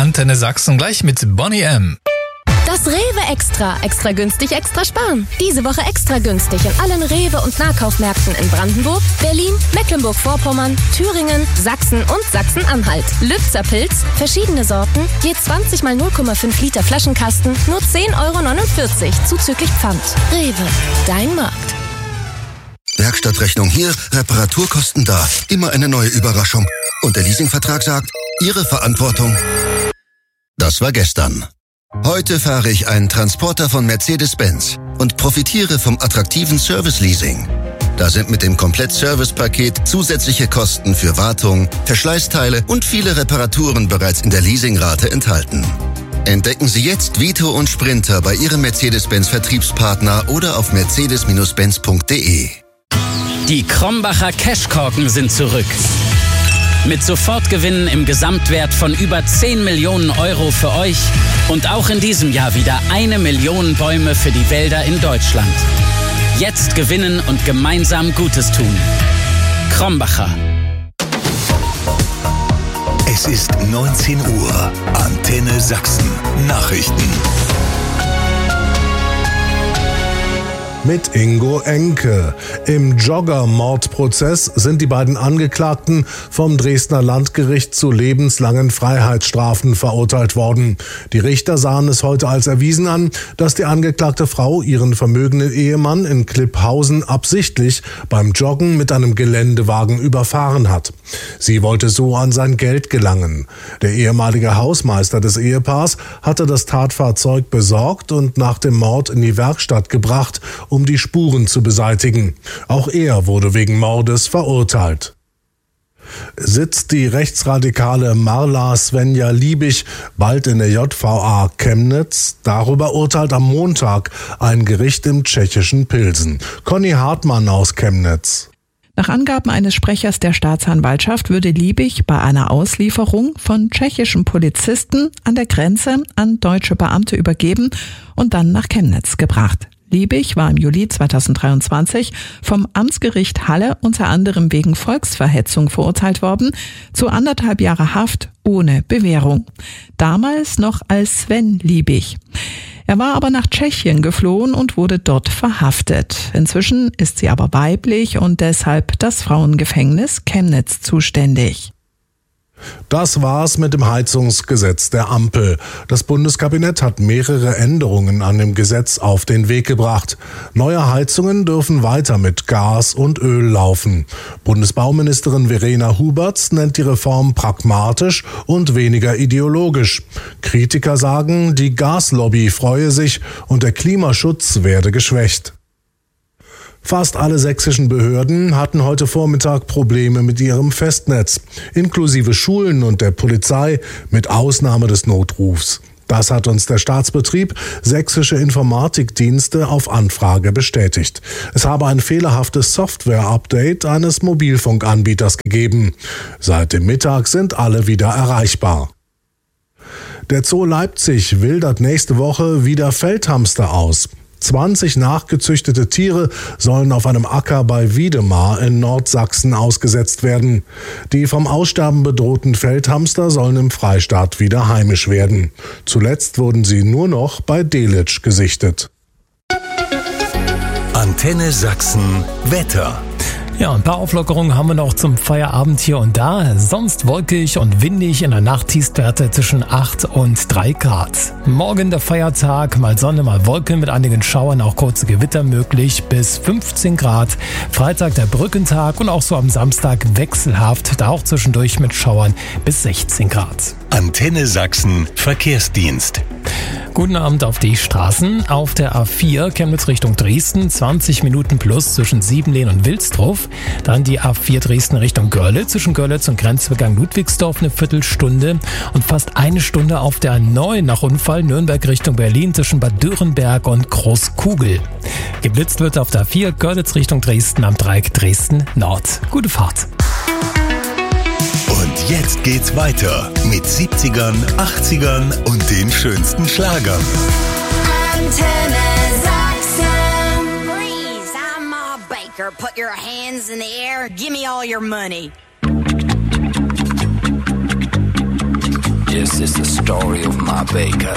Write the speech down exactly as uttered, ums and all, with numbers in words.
Antenne Sachsen gleich mit Bonnie M. Das Rewe Extra. Extra günstig, extra sparen. Diese Woche extra günstig in allen Rewe- und Nahkaufmärkten in Brandenburg, Berlin, Mecklenburg-Vorpommern, Thüringen, Sachsen und Sachsen-Anhalt. Lübzer Pilz, verschiedene Sorten, je zwanzig mal null Komma fünf Liter Flaschenkasten, nur zehn Euro neunundvierzig, zuzüglich Pfand. Rewe, dein Markt. Werkstattrechnung hier, Reparaturkosten da. Immer eine neue Überraschung. Und der Leasingvertrag sagt, Ihre Verantwortung. Das war gestern. Heute fahre ich einen Transporter von Mercedes-Benz und profitiere vom attraktiven Service-Leasing. Da sind mit dem Komplett-Service-Paket zusätzliche Kosten für Wartung, Verschleißteile und viele Reparaturen bereits in der Leasingrate enthalten. Entdecken Sie jetzt Vito und Sprinter bei Ihrem Mercedes-Benz-Vertriebspartner oder auf mercedes Benz punkt de. Die Krombacher Cashkorken sind zurück. Mit Sofortgewinnen im Gesamtwert von über zehn Millionen Euro für euch und auch in diesem Jahr wieder eine Million Bäume für die Wälder in Deutschland. Jetzt gewinnen und gemeinsam Gutes tun. Krombacher. Es ist neunzehn Uhr. Antenne Sachsen. Nachrichten. Mit Ingo Enke. Im Jogger-Mordprozess sind die beiden Angeklagten vom Dresdner Landgericht zu lebenslangen Freiheitsstrafen verurteilt worden. Die Richter sahen es heute als erwiesen an, dass die angeklagte Frau ihren vermögenden Ehemann in Klipphausen absichtlich beim Joggen mit einem Geländewagen überfahren hat. Sie wollte so an sein Geld gelangen. Der ehemalige Hausmeister des Ehepaars hatte das Tatfahrzeug besorgt und nach dem Mord in die Werkstatt gebracht, um die Spuren zu beseitigen. Auch er wurde wegen Mordes verurteilt. Sitzt die rechtsradikale Marla Svenja Liebig bald in der J V A Chemnitz? Darüber urteilt am Montag ein Gericht im tschechischen Pilsen. Conny Hartmann aus Chemnitz. Nach Angaben eines Sprechers der Staatsanwaltschaft würde Liebig bei einer Auslieferung von tschechischen Polizisten an der Grenze an deutsche Beamte übergeben und dann nach Chemnitz gebracht. Liebig war im Juli zweitausenddreiundzwanzig vom Amtsgericht Halle unter anderem wegen Volksverhetzung verurteilt worden, zu anderthalb Jahre Haft ohne Bewährung. Damals noch als Sven Liebig. Er war aber nach Tschechien geflohen und wurde dort verhaftet. Inzwischen ist sie aber weiblich und deshalb das Frauengefängnis Chemnitz zuständig. Das war's mit dem Heizungsgesetz der Ampel. Das Bundeskabinett hat mehrere Änderungen an dem Gesetz auf den Weg gebracht. Neue Heizungen dürfen weiter mit Gas und Öl laufen. Bundesbauministerin Verena Huberts nennt die Reform pragmatisch und weniger ideologisch. Kritiker sagen, die Gaslobby freue sich und der Klimaschutz werde geschwächt. Fast alle sächsischen Behörden hatten heute Vormittag Probleme mit ihrem Festnetz, inklusive Schulen und der Polizei mit Ausnahme des Notrufs. Das hat uns der Staatsbetrieb Sächsische Informatikdienste auf Anfrage bestätigt. Es habe ein fehlerhaftes Software-Update eines Mobilfunkanbieters gegeben. Seit dem Mittag sind alle wieder erreichbar. Der Zoo Leipzig wildert nächste Woche wieder Feldhamster aus. zwanzig nachgezüchtete Tiere sollen auf einem Acker bei Wiedemar in Nordsachsen ausgesetzt werden. Die vom Aussterben bedrohten Feldhamster sollen im Freistaat wieder heimisch werden. Zuletzt wurden sie nur noch bei Delitzsch gesichtet. Antenne Sachsen Wetter. Ja, ein paar Auflockerungen haben wir noch zum Feierabend hier und da. Sonst wolkig und windig, in der Nacht Tiefstwerte zwischen acht und drei Grad. Morgen der Feiertag, mal Sonne, mal Wolken mit einigen Schauern, auch kurze Gewitter möglich bis fünfzehn Grad. Freitag der Brückentag und auch so am Samstag wechselhaft, da auch zwischendurch mit Schauern bis sechzehn Grad. Antenne Sachsen Verkehrsdienst. Guten Abend auf die Straßen. Auf der A vier Chemnitz Richtung Dresden, zwanzig Minuten plus zwischen Siebenlehn und Wilsdruff. Dann die A vier Dresden Richtung Görlitz, zwischen Görlitz und Grenzübergang Ludwigsdorf eine Viertelstunde. Und fast eine Stunde auf der A neun nach Unfall Nürnberg Richtung Berlin zwischen Bad Dürrenberg und Großkugel. Geblitzt wird auf der A vier Görlitz Richtung Dresden am Dreieck Dresden Nord. Gute Fahrt. Und jetzt geht's weiter mit siebzigern, achtzigern und den schönsten Schlagern. Antenne Sachsen. Please, I'm Ma Baker. Put your hands in the air. Give me all your money. This is the story of my baker.